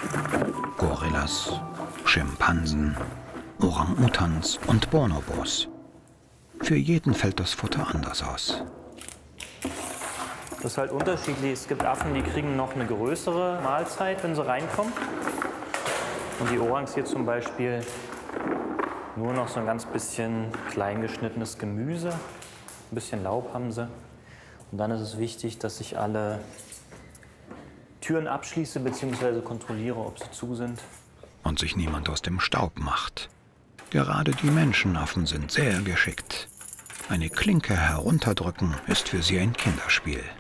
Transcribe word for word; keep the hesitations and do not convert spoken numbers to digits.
Gorillas, Schimpansen, Orang-Utans und Bonobos. Für jeden fällt das Futter anders aus. Das ist halt unterschiedlich. Es gibt Affen, die kriegen noch eine größere Mahlzeit, wenn sie reinkommen. Und die Orangs hier zum Beispiel nur noch so ein ganz bisschen klein geschnittenes Gemüse. Ein bisschen Laub haben sie. Und dann ist es wichtig, dass ich alle Türen abschließe bzw. kontrolliere, ob sie zu sind. Und sich niemand aus dem Staub macht. Gerade die Menschenaffen sind sehr geschickt. Eine Klinke herunterdrücken ist für sie ein Kinderspiel.